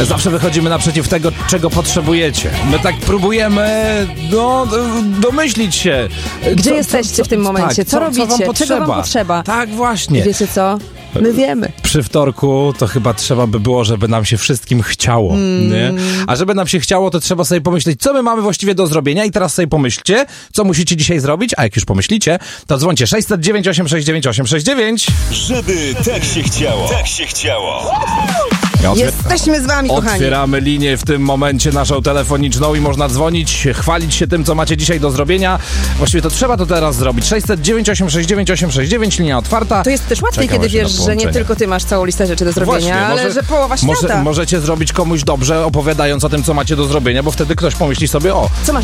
Zawsze wychodzimy naprzeciw tego, czego potrzebujecie. My tak próbujemy, domyślić się. Gdzie jesteście w tym momencie? Co robicie? Czego wam potrzeba? Tak, właśnie. Wiecie co? My wiemy. Przy wtorku to chyba trzeba by było, żeby nam się wszystkim chciało, nie? A żeby nam się chciało, to trzeba sobie pomyśleć, co my mamy właściwie do zrobienia i teraz sobie pomyślcie, co musicie dzisiaj zrobić, a jak już pomyślicie, to dzwońcie 609 869 869. Żeby tak się chciało. Tak się chciało. Jesteśmy z wami, kochani. Otwieramy linię w tym momencie naszą telefoniczną i można dzwonić, chwalić się tym, co macie dzisiaj do zrobienia. Właściwie to trzeba to teraz zrobić. 609 869 869, linia otwarta. To jest też łatwiej, Czekamy kiedy się na wiesz, że nie połączenie. tylko ty masz całą listę rzeczy do zrobienia, Właśnie, ale że połowa świata. Możecie zrobić komuś dobrze, opowiadając o tym, co macie do zrobienia, bo wtedy ktoś pomyśli sobie, Co masz